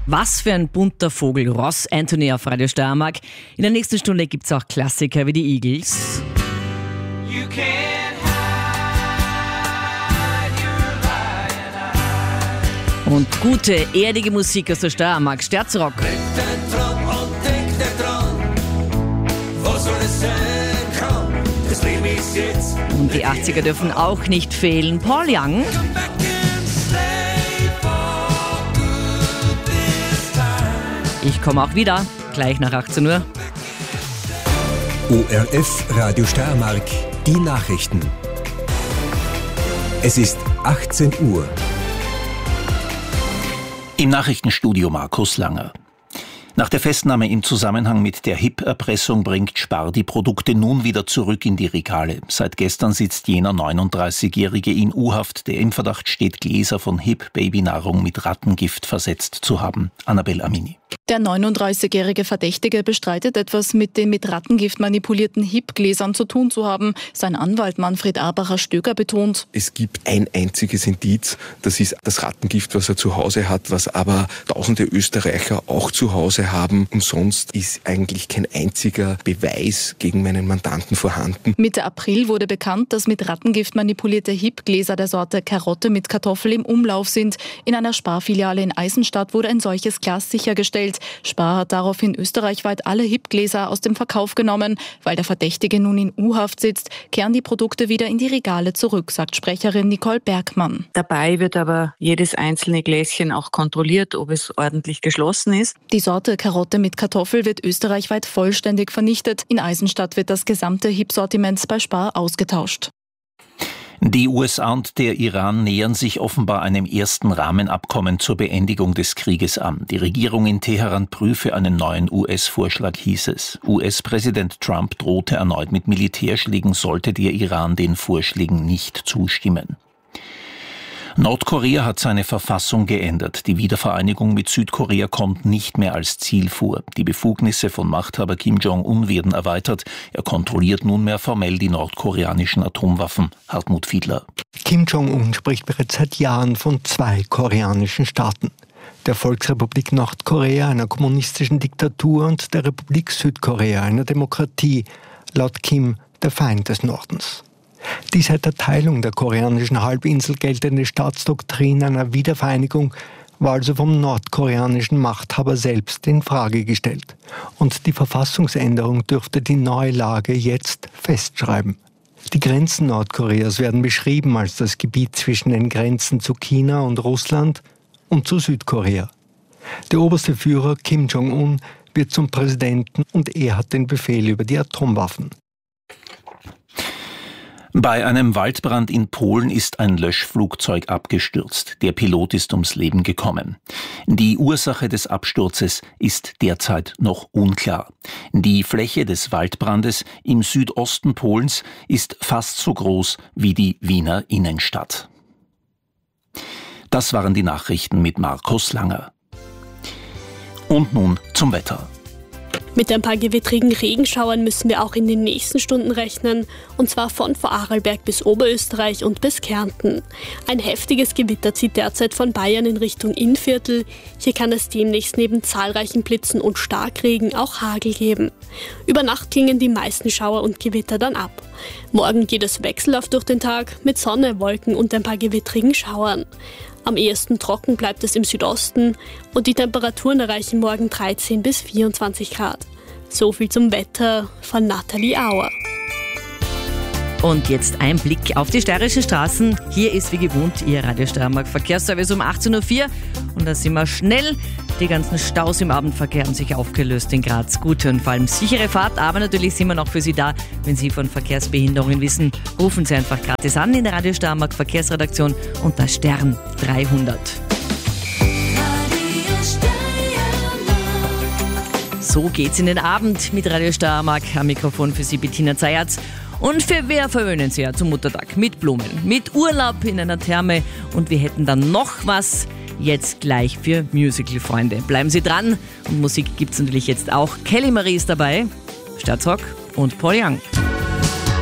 Was für ein bunter Vogel, Ross Anthony auf Radio Steiermark. In der nächsten Stunde gibt es auch Klassiker wie die Eagles. You can't hide your lying eyes. Und gute, erdige Musik aus der Steiermark, Sterzrock. Denk dran und denk dran, was alles sein kann. Das Leben ist jetzt. Und die 80er dürfen auch nicht fehlen. Paul Young. Come back and stay for good this time. Ich komme auch wieder, gleich nach 18 Uhr. ORF Radio Steiermark, die Nachrichten. Es ist 18 Uhr. Im Nachrichtenstudio Markus Langer. Nach der Festnahme im Zusammenhang mit der HIP-Erpressung bringt Spar die Produkte nun wieder zurück in die Regale. Seit gestern sitzt jener 39-Jährige in U-Haft, der im Verdacht steht, Gläser von HIP-Babynahrung mit Rattengift versetzt zu haben. Annabel Amini. Der 39-jährige Verdächtige bestreitet, etwas mit den mit Rattengift manipulierten HIP-Gläsern zu tun zu haben. Sein Anwalt Manfred Arbacher-Stöger betont: Es gibt ein einziges Indiz, das ist das Rattengift, was er zu Hause hat, was aber tausende Österreicher auch zu Hause haben. Und sonst ist eigentlich kein einziger Beweis gegen meinen Mandanten vorhanden. Mitte April wurde bekannt, dass mit Rattengift manipulierte HIP-Gläser der Sorte Karotte mit Kartoffel im Umlauf sind. In einer Spar-Filiale in Eisenstadt wurde ein solches Glas sichergestellt. Spar hat daraufhin österreichweit alle HIP-Gläser aus dem Verkauf genommen. Weil der Verdächtige nun in U-Haft sitzt, kehren die Produkte wieder in die Regale zurück, sagt Sprecherin Nicole Bergmann. Dabei wird aber jedes einzelne Gläschen auch kontrolliert, ob es ordentlich geschlossen ist. Die Sorte Karotte mit Kartoffel wird österreichweit vollständig vernichtet. In Eisenstadt wird das gesamte HIP-Sortiment bei Spar ausgetauscht. Die USA und der Iran nähern sich offenbar einem ersten Rahmenabkommen zur Beendigung des Krieges an. Die Regierung in Teheran prüfe einen neuen US-Vorschlag, hieß es. US-Präsident Trump drohte erneut mit Militärschlägen, sollte der Iran den Vorschlägen nicht zustimmen. Nordkorea hat seine Verfassung geändert. Die Wiedervereinigung mit Südkorea kommt nicht mehr als Ziel vor. Die Befugnisse von Machthaber Kim Jong-un werden erweitert. Er kontrolliert nunmehr formell die nordkoreanischen Atomwaffen. Hartmut Fiedler. Kim Jong-un spricht bereits seit Jahren von 2 koreanischen Staaten. Der Volksrepublik Nordkorea, einer kommunistischen Diktatur, und der Republik Südkorea, einer Demokratie. Laut Kim der Feind des Nordens. Die seit der Teilung der koreanischen Halbinsel geltende Staatsdoktrin einer Wiedervereinigung war also vom nordkoreanischen Machthaber selbst in Frage gestellt. Und die Verfassungsänderung dürfte die neue Lage jetzt festschreiben. Die Grenzen Nordkoreas werden beschrieben als das Gebiet zwischen den Grenzen zu China und Russland und zu Südkorea. Der oberste Führer Kim Jong-un wird zum Präsidenten und er hat den Befehl über die Atomwaffen. Bei einem Waldbrand in Polen ist ein Löschflugzeug abgestürzt. Der Pilot ist ums Leben gekommen. Die Ursache des Absturzes ist derzeit noch unklar. Die Fläche des Waldbrandes im Südosten Polens ist fast so groß wie die Wiener Innenstadt. Das waren die Nachrichten mit Markus Langer. Und nun zum Wetter. Mit ein paar gewittrigen Regenschauern müssen wir auch in den nächsten Stunden rechnen, und zwar von Vorarlberg bis Oberösterreich und bis Kärnten. Ein heftiges Gewitter zieht derzeit von Bayern in Richtung Innviertel. Hier kann es demnächst neben zahlreichen Blitzen und Starkregen auch Hagel geben. Über Nacht klingen die meisten Schauer und Gewitter dann ab. Morgen geht es wechselhaft durch den Tag mit Sonne, Wolken und ein paar gewittrigen Schauern. Am ehesten trocken bleibt es im Südosten und die Temperaturen erreichen morgen 13 bis 24 Grad. So viel zum Wetter von Nathalie Auer. Und jetzt ein Blick auf die steirischen Straßen. Hier ist wie gewohnt Ihr Radio Steiermark Verkehrsservice um 18.04 Uhr. Und da sind wir schnell. Die ganzen Staus im Abendverkehr haben sich aufgelöst in Graz. Gute und vor allem sichere Fahrt, aber natürlich sind wir noch für Sie da. Wenn Sie von Verkehrsbehinderungen wissen, rufen Sie einfach gratis an in der Radio Steiermark Verkehrsredaktion unter Stern 300. So geht's in den Abend mit Radio Steiermark. Am Mikrofon für Sie Bettina Zayatz. Und für wer verwöhnen Sie ja zum Muttertag? Mit Blumen, mit Urlaub in einer Therme, und wir hätten dann noch was jetzt gleich für Musical-Freunde. Bleiben Sie dran, und Musik gibt's natürlich jetzt auch. Kelly Marie ist dabei, Sterzrock und Paul Young.